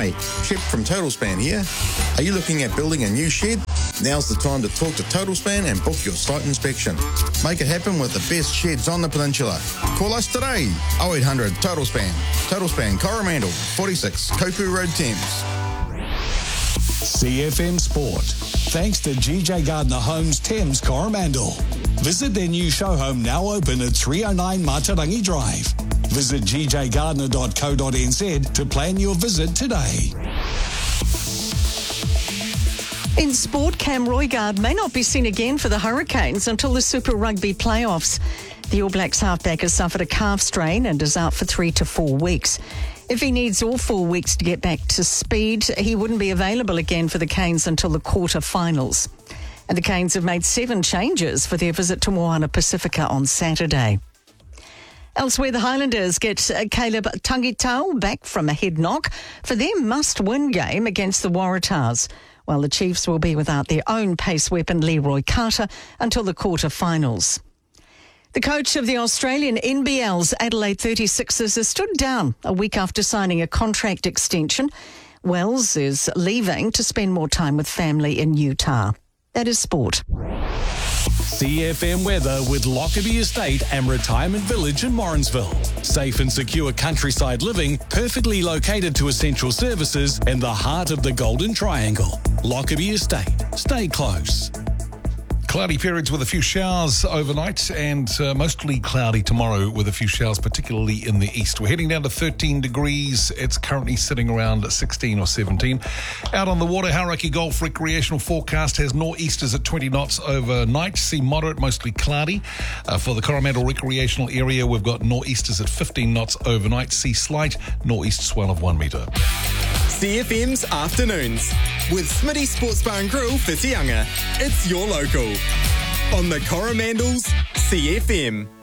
Hi, Shep from Total Span here. Are you looking at building a new shed? Now's the time to talk to Total Span and book your site inspection. Make it happen with the best sheds on the peninsula. Call us today, 0800 Total Span. Total Span, Coromandel, 46, Kopu Road, Thames. CFM Sport. Thanks to GJ Gardner Homes, Thames, Coromandel. Visit their new show home, now open at 309 Matarangi Drive. Visit gjgardner.co.nz to plan your visit today. In sport, Cam Roigard may not be seen again for the Hurricanes until the Super Rugby playoffs. The All Blacks halfback has suffered a calf strain and is out for 3 to 4 weeks. If he needs all 4 weeks to get back to speed, he wouldn't be available again for the Canes until the quarter-finals. And the Canes have made 7 changes for their visit to Moana Pacifica on Saturday. Elsewhere, the Highlanders get Caleb Tangitau back from a head knock for their must-win game against the Waratahs, while the Chiefs will be without their own pace weapon Leroy Carter until the quarter-finals. The coach of the Australian NBL's Adelaide 36ers has stood down a week after signing a contract extension. Wells is leaving to spend more time with family in Utah. That is sport. CFM weather with Lockerbie Estate and Retirement Village in Morrinsville. Safe and secure countryside living, perfectly located to essential services in the heart of the Golden Triangle. Lockerbie Estate. Stay close. Cloudy periods with a few showers overnight and mostly cloudy tomorrow with a few showers, particularly in the east. We're heading down to 13 degrees. It's currently sitting around 16 or 17. Out on the water, Hauraki Golf recreational forecast has nor'easters at 20 knots overnight. Sea moderate, mostly cloudy. For the Coromandel recreational area, we've got nor'easters at 15 knots overnight. Sea slight, nor'east swell of 1 metre. CFM's Afternoons with Smitty Sports Bar and Grill for Whitianga. It's your local on the Coromandel's CFM.